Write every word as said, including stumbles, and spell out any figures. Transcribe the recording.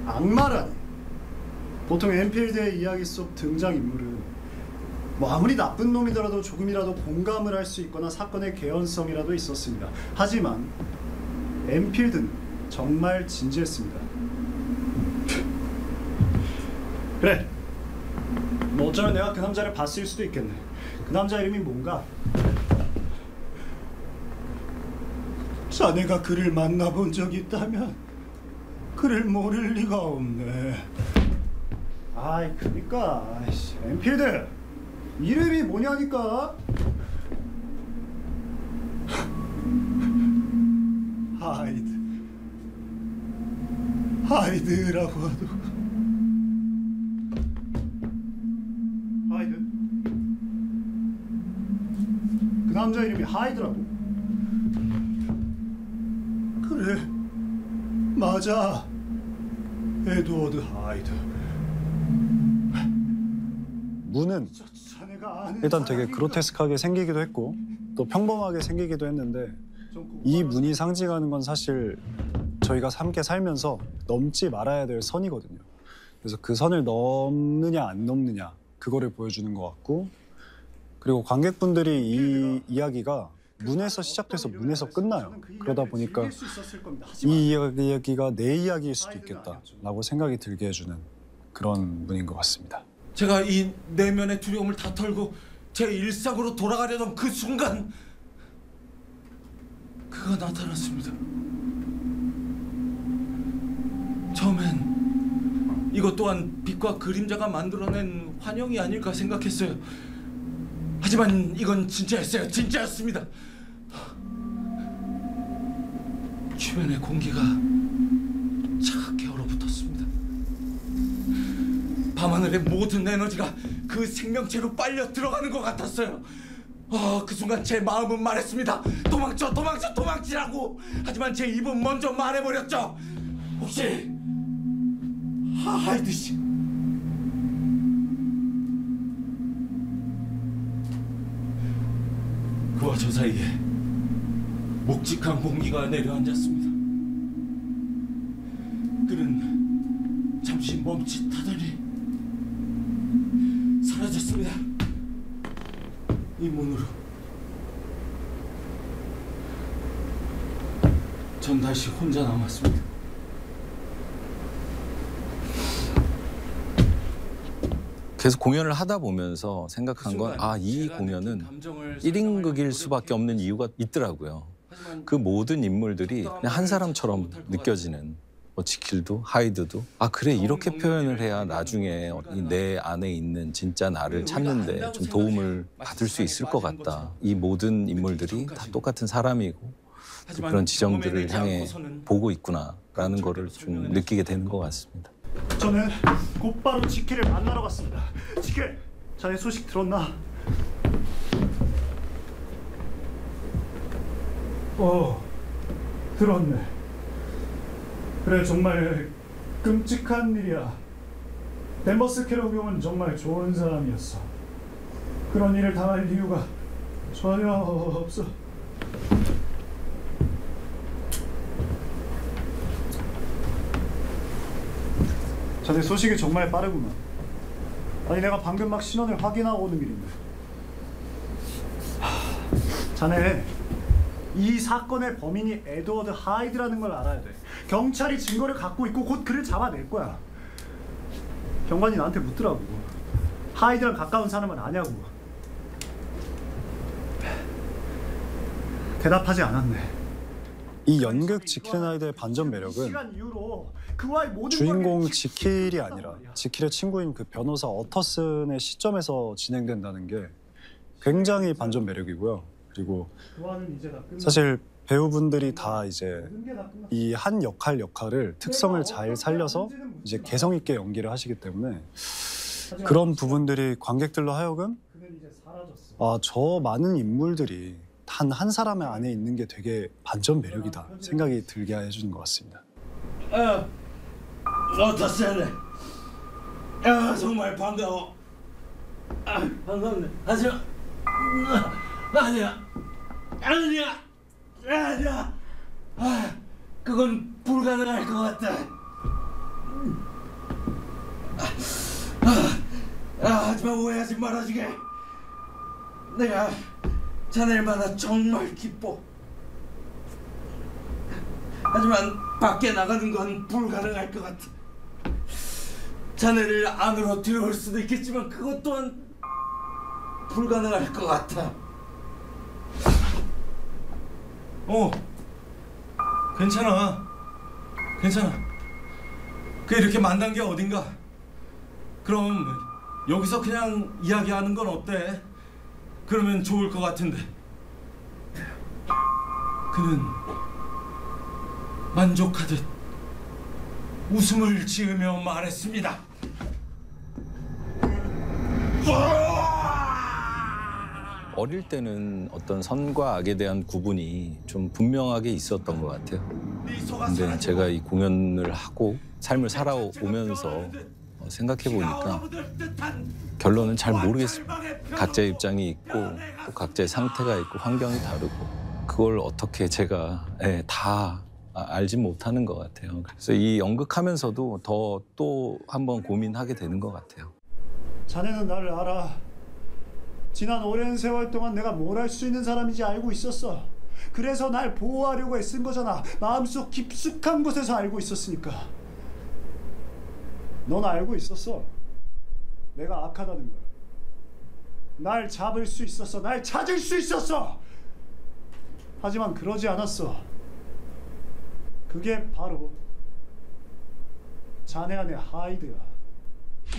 악마라니. 보통 엔필드의 이야기 속 등장인물은 뭐 아무리 나쁜 놈이더라도 조금이라도 공감을 할 수 있거나 사건의 개연성이라도 있었습니다. 하지만 엔필드는 정말 진지했습니다. 그래, 뭐 어쩌면 내가 그 남자를 봤을 수도 있겠네. 그 남자 이름이 뭔가? 자네가 그를 만나본 적이 있다면 그를 모를 리가 없네. 아이, 그니까 엔필드 이름이 뭐냐니까. 하이드 하이드라고 하도. 하이드? 그 남자 이름이 하이드라고? 그래, 맞아. 에드워드 하이드. 문은 일단 되게 그로테스크하게 생기기도 했고 또 평범하게 생기기도 했는데, 이 문이 상징하는 건 사실 저희가 함께 살면서 넘지 말아야 될 선이거든요. 그래서 그 선을 넘느냐 안 넘느냐 그거를 보여주는 것 같고, 그리고 관객분들이 이 이야기가 문에서 시작돼서 문에서 끝나요. 그러다 보니까 이 이야기가 내 이야기일 수도 있겠다라고 생각이 들게 해주는 그런 문인 것 같습니다. 제가 이 내면의 두려움을 다 털고 제 일상으로 돌아가려던 그 순간 그가 나타났습니다. 처음엔 이것 또한 빛과 그림자가 만들어낸 환영이 아닐까 생각했어요. 하지만 이건 진짜였어요. 진짜였습니다. 주변의 공기가 차갑게 얼어붙었습니다. 밤하늘의 모든 에너지가 그 생명체로 빨려 들어가는 것 같았어요. 어, 그 순간 제 마음은 말했습니다. 도망쳐, 도망쳐, 도망치라고. 하지만 제 입은 먼저 말해버렸죠. 혹시 하이드 씨, 그와 저 사이에 묵직한 공기가 내려앉았습니다. 그는 잠시 멈칫하더니 사라졌습니다. 이 문으로. 전 다시 혼자 남았습니다. 계속 공연을 하다 보면서 생각한 건, 아, 이 공연은 일 인극일 수밖에 없는 이유가 있더라고요. 그 모든 인물들이 그냥 한 사람처럼 느껴지는, 뭐 지킬도 하이드도, 아 그래 이렇게 표현을 해야 나중에 내 안에 있는 진짜 나를 찾는데 좀 도움을 받을 수 있을 것 같다. 이 모든 인물들이 다 똑같은 사람이고 그런 지점들을 향해 보고 있구나라는 거를 좀 느끼게 되는 것 같습니다. 저는 곧바로 지킬을 만나러 갔습니다. 지킬, 자네 소식 들었나? 어, 들었네. 그래, 정말 끔찍한 일이야. 댄버스 캐러그 형은 정말 좋은 사람이었어. 그런 일을 당할 이유가 전혀 없어. 자네 소식이 정말 빠르구나. 아니, 내가 방금 막 신원을 확인하고 오는 길인데. 하, 자네 이 사건의 범인이 에드워드 하이드라는 걸 알아야 돼. 경찰이 증거를 갖고 있고 곧 그를 잡아낼 거야. 경관이 나한테 묻더라고. 하이드랑 가까운 사람은 아냐고. 대답하지 않았네. 이 연극 지킬의 나이드의 반전 매력은 주인공 지킬이 아니라 지킬의 친구인 그 변호사 어터슨의 시점에서 진행된다는 게 굉장히 반전 매력이고요. 그리고 사실 배우분들이 다 이제 이 한 역할 역할을 특성을 잘 살려서 이제 개성 있게 연기를 하시기 때문에 그런 부분들이 관객들로 하여금 아, 저 많은 인물들이 단 한 사람의 안에 있는 게 되게 반전 매력이다 생각이 들게 해주는 것 같습니다. 아, 어떠세요? 아, 정말 반가워. 아, 반갑네. 하지마. 아니야. 아니야. 아니야. 아, 그건 불가능할 것 같다. 아, 하지만 오해하지 말아주게. 내가 자네를 만나 정말 기뻐. 하지만 밖에 나가는 건 불가능할 것 같아. 자네를 안으로 들어올 수도 있겠지만 그것 또한 불가능할 것 같아. 어, 괜찮아. 괜찮아. 그 이렇게 만난 게 어딘가. 그럼 여기서 그냥 이야기하는 건 어때? 그러면 좋을 것 같은데. 그는 만족하듯 웃음을 지으며 말했습니다. 어릴 때는 어떤 선과 악에 대한 구분이 좀 분명하게 있었던 것 같아요. 근데 제가 이 공연을 하고 삶을 살아오면서 생각해 보니까 결론은 잘 모르겠습니다. 각자의 입장이 있고 또 각자의 상태가 있고 환경이 다르고 그걸 어떻게 제가 예, 다 알지 못하는 것 같아요. 그래서 이 연극하면서도 더 또 한번 고민하게 되는 것 같아요. 자네는 나를 알아. 지난 오랜 세월 동안 내가 뭘 할 수 있는 사람인지 알고 있었어. 그래서 날 보호하려고 애쓴 거잖아. 마음속 깊숙한 곳에서 알고 있었으니까. 넌 알고 있었어. 내가 악하다는 걸. 날 잡을 수 있었어. 날 찾을 수 있었어. 하지만 그러지 않았어. 그게 바로 자네 안의 하이드야.